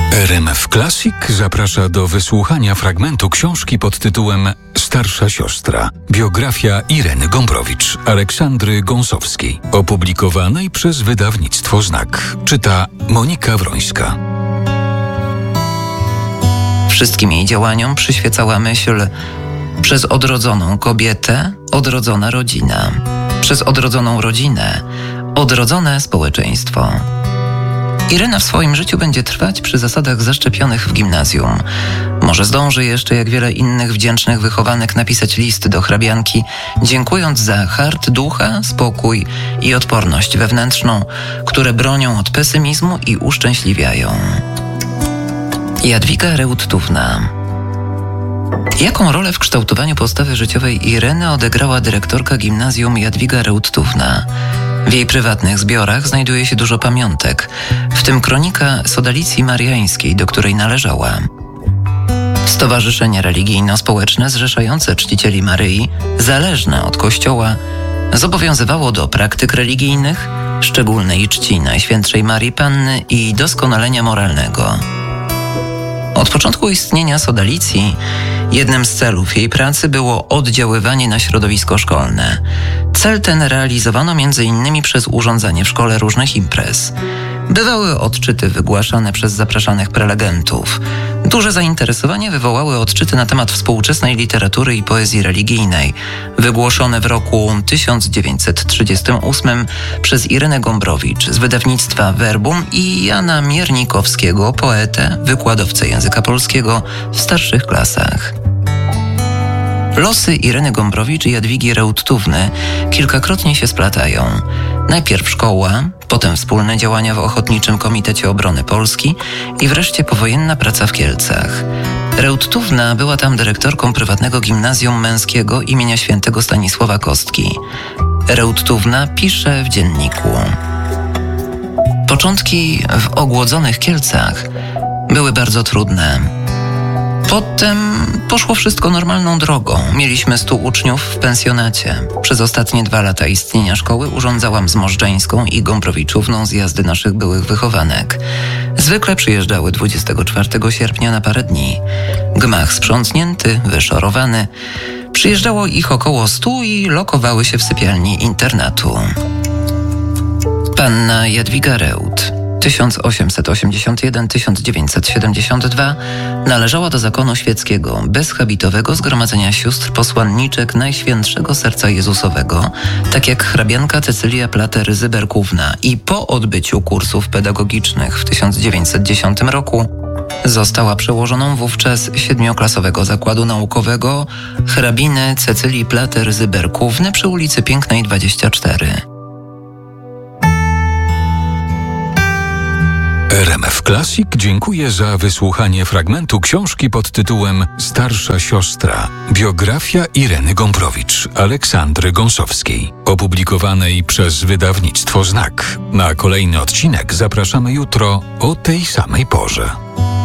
RMF Classic zaprasza do wysłuchania fragmentu książki pod tytułem Starsza siostra. Biografia Ireny Gombrowicz, Aleksandry Gąsowskiej. Opublikowanej przez wydawnictwo Znak. Czyta Monika Wrońska. Wszystkim jej działaniom przyświecała myśl: przez odrodzoną kobietę odrodzona rodzina, przez odrodzoną rodzinę odrodzone społeczeństwo. Irena w swoim życiu będzie trwać przy zasadach zaszczepionych w gimnazjum. Może zdąży jeszcze, jak wiele innych wdzięcznych wychowanek, napisać list do hrabianki, dziękując za hart ducha, spokój i odporność wewnętrzną, które bronią od pesymizmu i uszczęśliwiają. Jadwiga Reutówna. Jaką rolę w kształtowaniu postawy życiowej Ireny odegrała dyrektorka gimnazjum Jadwiga Reutówna? W jej prywatnych zbiorach znajduje się dużo pamiątek, w tym kronika Sodalicji Mariańskiej, do której należała. Stowarzyszenie religijno-społeczne zrzeszające czcicieli Maryi, zależne od Kościoła, zobowiązywało do praktyk religijnych, szczególnej czci Najświętszej Marii Panny i doskonalenia moralnego. Od początku istnienia Sodalicji jednym z celów jej pracy było oddziaływanie na środowisko szkolne. Cel ten realizowano m.in. przez urządzanie w szkole różnych imprez. Bywały odczyty wygłaszane przez zapraszanych prelegentów. Duże zainteresowanie wywołały odczyty na temat współczesnej literatury i poezji religijnej, wygłoszone w roku 1938 przez Irenę Gombrowicz z wydawnictwa Verbum i Jana Miernikowskiego, poetę, wykładowcę języka polskiego w starszych klasach. Losy Ireny Gombrowicz i Jadwigi Reutówny kilkakrotnie się splatają. Najpierw szkoła, potem wspólne działania w Ochotniczym Komitecie Obrony Polski i wreszcie powojenna praca w Kielcach. Reutówna była tam dyrektorką prywatnego gimnazjum męskiego imienia świętego Stanisława Kostki. Reutówna pisze w dzienniku: początki w ogłodzonych Kielcach były bardzo trudne. Potem poszło wszystko normalną drogą. Mieliśmy 100 uczniów w pensjonacie. Przez ostatnie 2 lata istnienia szkoły urządzałam z Możdżeńską i Gombrowiczówną zjazdy naszych byłych wychowanek. Zwykle przyjeżdżały 24 sierpnia na parę dni. Gmach sprzątnięty, wyszorowany. Przyjeżdżało ich około 100 i lokowały się w sypialni internatu. Panna Jadwiga Reut 1881-1972 należała do zakonu świeckiego bezhabitowego Zgromadzenia Sióstr Posłanniczek Najświętszego Serca Jezusowego, tak jak hrabianka Cecylia Plater-Zyberkówna, i po odbyciu kursów pedagogicznych w 1910 roku została przełożoną wówczas 7-klasowego zakładu naukowego hrabiny Cecylii Plater-Zyberkówny przy ulicy Pięknej 24. RMF Classic dziękuję za wysłuchanie fragmentu książki pod tytułem Starsza siostra. Biografia Ireny Gombrowicz, Aleksandry Gąsowskiej. Opublikowanej przez wydawnictwo Znak. Na kolejny odcinek zapraszamy jutro o tej samej porze.